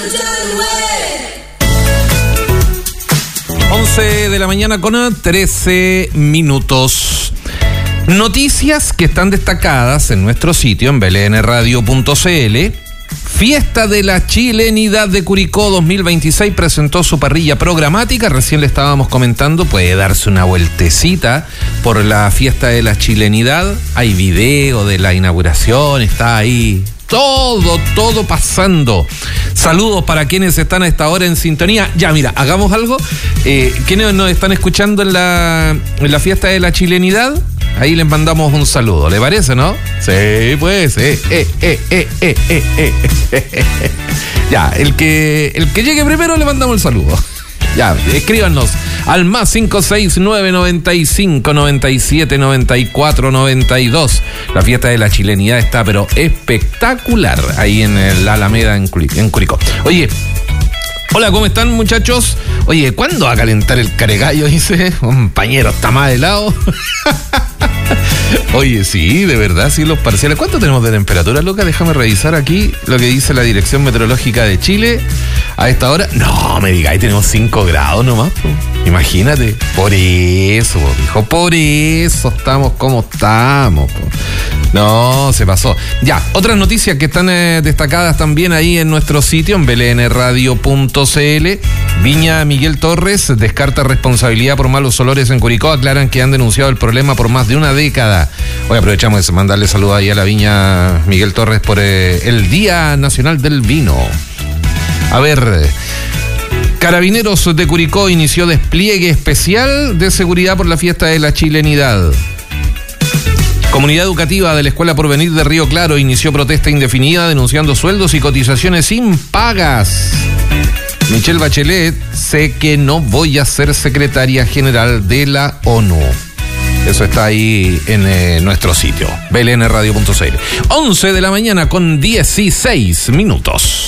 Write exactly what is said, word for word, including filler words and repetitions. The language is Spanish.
once de la mañana con trece minutos. Noticias que están destacadas en nuestro sitio en b l n radio punto c l. Fiesta de la Chilenidad de Curicó dos mil veintiséis presentó su parrilla programática. Recién le estábamos comentando, puede darse una vueltecita por la Fiesta de la Chilenidad. Hay video de la inauguración, está ahí todo, todo pasando. Saludos para quienes están a esta hora en sintonía. Ya, mira, hagamos algo. Eh, ¿Quiénes nos están escuchando en la, en la Fiesta de la Chilenidad? Ahí les mandamos un saludo, ¿le parece, no? Sí, pues, eh, eh, eh, eh, eh, eh, eh. Ya, el que, el que llegue primero le mandamos el saludo. Ya, escríbanos al más cinco seis nueve noventa y cinco noventa y siete noventa y cuatro noventa y dos. La Fiesta de la Chilenidad está, pero espectacular, ahí en el Alameda, en Curicó. Oye, hola, ¿cómo están, muchachos? Oye, ¿cuándo va a calentar el caregallo? Dice, compañero, está más helado. Oye, sí, de verdad, sí, los parciales. ¿Cuánto tenemos de temperatura, loca? Déjame revisar aquí lo que dice la Dirección Meteorológica de Chile a esta hora. No, me digáis, tenemos cinco grados nomás, po. Imagínate. Por eso, hijo, por eso estamos como estamos, po. No, se pasó. Ya, otras noticias que están eh, destacadas también ahí en nuestro sitio, en b l n radio punto c l. Viña Miguel Torres descarta responsabilidad por malos olores en Curicó. Aclaran que han denunciado el problema por más de una década. Hoy aprovechamos de mandarle saludos ahí a la Viña Miguel Torres por eh, el Día Nacional del Vino. A ver, Carabineros de Curicó inició despliegue especial de seguridad por la Fiesta de la Chilenidad. Comunidad Educativa de la Escuela Porvenir de Río Claro inició protesta indefinida denunciando sueldos y cotizaciones impagas. Michelle Bachelet, sé que no voy a ser secretaria general de la ONU. Eso está ahí en eh, nuestro sitio, b l n radio punto c l. once de la mañana con dieciséis minutos.